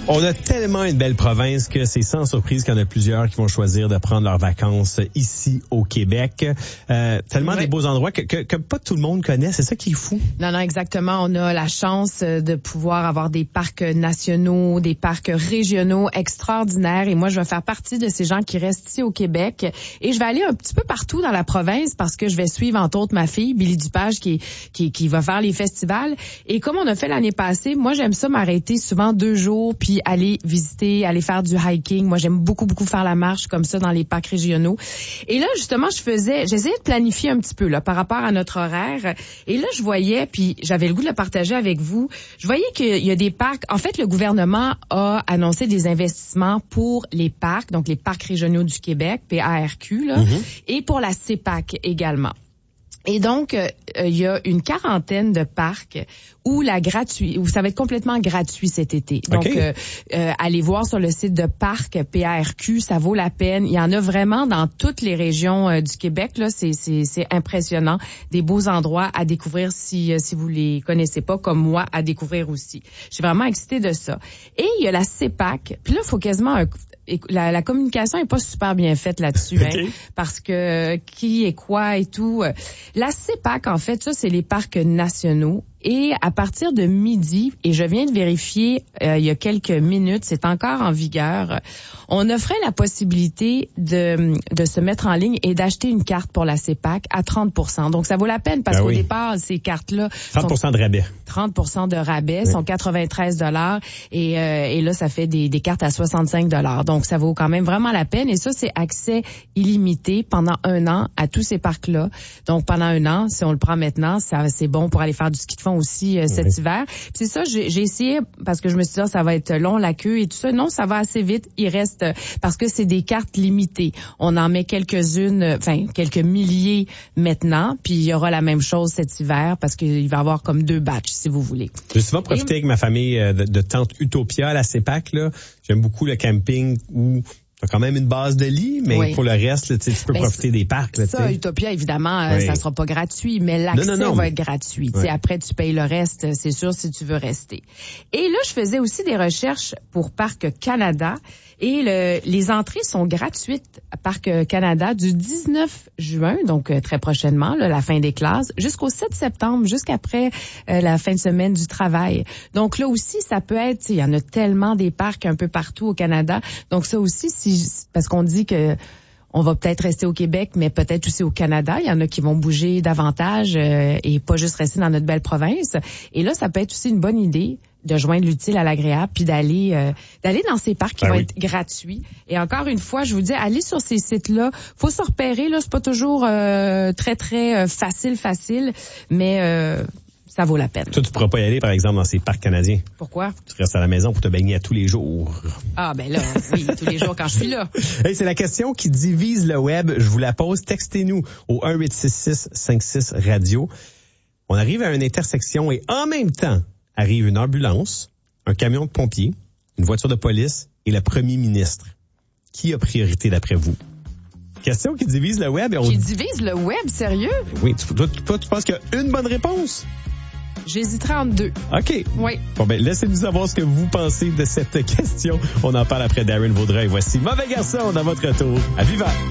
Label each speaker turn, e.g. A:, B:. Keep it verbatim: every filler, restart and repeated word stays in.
A: On a tellement une belle province que c'est sans surprise qu'il y en a plusieurs qui vont choisir de prendre leurs vacances ici au Québec. Euh, tellement oui. des beaux endroits que, que, que pas tout le monde connaît. C'est ça qui est fou.
B: Non, non, exactement. On a la chance de pouvoir avoir des parcs nationaux, des parcs régionaux extraordinaires. Et moi, je vais faire partie de ces gens qui restent ici au Québec. Et je vais aller un petit peu partout dans la province parce que je vais suivre, entre autres, ma fille, Billy Dupage, qui, qui, qui va faire les festivals. Et comme on a fait l'année passée, moi, j'aime ça m'arrêter souvent deux jours puis aller visiter, aller faire du hiking. Moi, j'aime beaucoup, beaucoup faire la marche comme ça dans les parcs régionaux. Et là, justement, je faisais, j'essayais de planifier un petit peu là par rapport à notre horaire. Et là, je voyais, puis j'avais le goût de le partager avec vous, je voyais qu'il y a des parcs. En fait, le gouvernement a annoncé des investissements pour les parcs, donc les parcs régionaux du Québec, P A R Q, là, mm-hmm. et pour la C E P A C également. Et donc, euh, il y a une quarantaine de parcs où la gratuit, où ça va être complètement gratuit cet été. Donc, okay. euh, euh, allez voir sur le site de Parc P A R Q, ça vaut la peine. Il y en a vraiment dans toutes les régions euh, du Québec. Là, c'est, c'est, c'est impressionnant, des beaux endroits à découvrir si, euh, si vous les connaissez pas, comme moi, à découvrir aussi. Je suis vraiment excitée de ça. Et il y a la C E P A C. Puis là, il faut quasiment un La, la communication est pas super bien faite là-dessus, okay. hein, parce que qui est quoi et tout. La C E P A C, en fait, ça, c'est les parcs nationaux. Et à partir de midi, et je viens de vérifier euh, il y a quelques minutes, c'est encore en vigueur, on offrait la possibilité de de se mettre en ligne et d'acheter une carte pour la C E P A C à trente pour cent. Donc, ça vaut la peine parce ben qu'au oui. départ, ces cartes-là...
A: trente pour cent de rabais.
B: trente pour cent de rabais, oui. sont quatre-vingt-treize dollars et, euh, et là, ça fait des, des cartes à soixante-cinq dollars. Donc, ça vaut quand même vraiment la peine. Et ça, c'est accès illimité pendant un an à tous ces parcs-là. Donc, pendant un an, si on le prend maintenant, ça c'est bon pour aller faire du ski de fond aussi euh, cet oui. hiver. Puis c'est ça, j'ai, j'ai essayé parce que je me suis dit, ça va être long, la queue et tout ça. Non, ça va assez vite. Il reste, parce que c'est des cartes limitées. On en met quelques-unes, enfin, quelques milliers maintenant. Puis il y aura la même chose cet hiver parce qu'il va y avoir comme deux batchs, si vous voulez.
A: J'ai souvent profité et... avec ma famille de, de Tente Utopia à la C E P A C, là. J'aime beaucoup le camping où t'as quand même une base de lit, mais oui. pour le reste, là, tu peux ben, profiter des parcs. Là,
B: ça, Utopia, évidemment, oui. ça sera pas gratuit, mais l'accès non, non, non, va mais... être gratuit. Oui. Après, tu payes le reste, c'est sûr, si tu veux rester. Et là, je faisais aussi des recherches pour Parc Canada et le, les entrées sont gratuites à Parc Canada du dix-neuf juin, donc euh, très prochainement, là, la fin des classes, jusqu'au sept septembre, jusqu'après euh, la fin de semaine du travail. Donc là aussi, ça peut être, il y en a tellement des parcs un peu partout au Canada, donc ça aussi, si parce qu'on dit que on va peut-être rester au Québec, mais peut-être aussi au Canada. Il y en a qui vont bouger davantage euh, et pas juste rester dans notre belle province. Et là, ça peut être aussi une bonne idée de joindre l'utile à l'agréable puis d'aller euh, d'aller dans ces parcs qui ben vont oui. être gratuits. Et encore une fois, je vous dis, allez sur ces sites-là. Faut se repérer, là, c'est pas toujours euh, très, très euh, facile, facile, mais... Euh, ça vaut la peine.
A: Toi, tu pourras pas y aller, par exemple, dans ces parcs canadiens.
B: Pourquoi?
A: Tu restes à la maison pour te baigner à tous les jours.
B: Ah, ben là, oui, tous les jours quand je suis là.
A: Hey, c'est la question qui divise le web. Je vous la pose. Textez-nous au un huit six six cinq six radio. On arrive à une intersection et en même temps, arrive une ambulance, un camion de pompiers, une voiture de police et le premier ministre. Qui a priorité d'après vous? Question qui divise le web. Et on...
B: Qui divise le web, sérieux?
A: Oui, tu, toi, toi, tu penses qu'il y a une bonne réponse?
B: J'hésiterai entre deux.
A: OK.
B: Oui.
A: Bon, ben, laissez-nous savoir ce que vous pensez de cette question. On en parle après Darren Vaudreuil. Voici Mauvais Garçon dans votre retour à Viva.